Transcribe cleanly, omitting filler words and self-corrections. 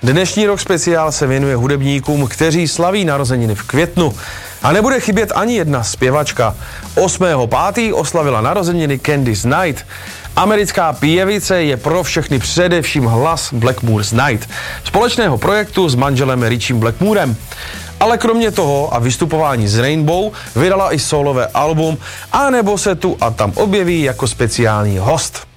Dnešní Rock speciál se věnuje hudebníkům, kteří slaví narozeniny v květnu. A nebude chybět ani jedna zpěvačka. 8.5. oslavila narozeniny Candice Night. Americká pěvice je pro všechny především hlas Blackmore's Night, společného projektu s manželem Richiem Blackmorem. Ale kromě toho a vystupování z Rainbow vydala i solové album, anebo se tu a tam objeví jako speciální host.